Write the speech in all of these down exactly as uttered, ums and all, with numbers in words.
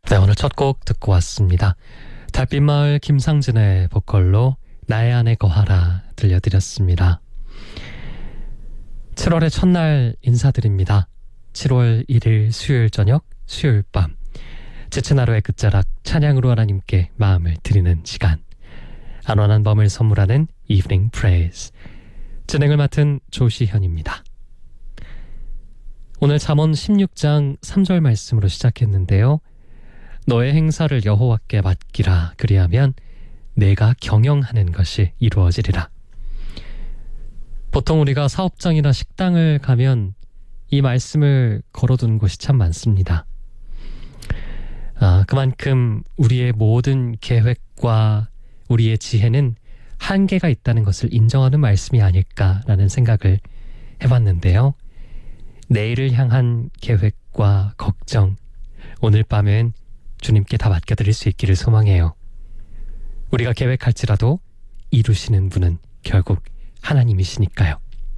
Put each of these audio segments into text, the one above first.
네, 오늘 첫 곡 듣고 왔습니다. 달빛마을 김상진의 보컬로 나의 안에 거하라 들려드렸습니다. 칠월의 첫날 인사드립니다. 칠월 일일 수요일 저녁, 수요일 밤, 지친 하루의 끝자락 찬양으로 하나님께 마음을 드리는 시간, 안원한 밤을 선물하는 Evening Praise, 진행을 맡은 조시현입니다. 오늘 잠언 십육 장 삼 절 말씀으로 시작했는데요. 너의 행사를 여호와께 맡기라. 그리하면 내가 경영하는 것이 이루어지리라. 보통 우리가 사업장이나 식당을 가면 이 말씀을 걸어둔 곳이 참 많습니다. 아, 그만큼 우리의 모든 계획과 우리의 지혜는 한계가 있다는 것을 인정하는 말씀이 아닐까라는 생각을 해봤는데요. 내일을 향한 계획과 걱정, 오늘 밤엔 주님께 다 맡겨드릴 수 있기를 소망해요. 우리가 계획할지라도 이루시는 분은 결국 하나님이시니까요.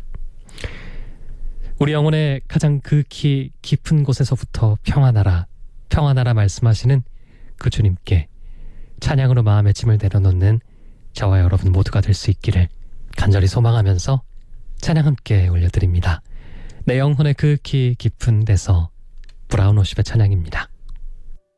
우리 영혼의 가장 극히 깊은 곳에서부터 평안하라, 평안하라 말씀하시는 그 주님께 찬양으로 마음의 짐을 내려놓는 저와 여러분 모두가 될 수 있기를 간절히 소망하면서 찬양 함께 올려드립니다. 내 영혼의 극히 깊은 데서 브라운 오십의 찬양입니다.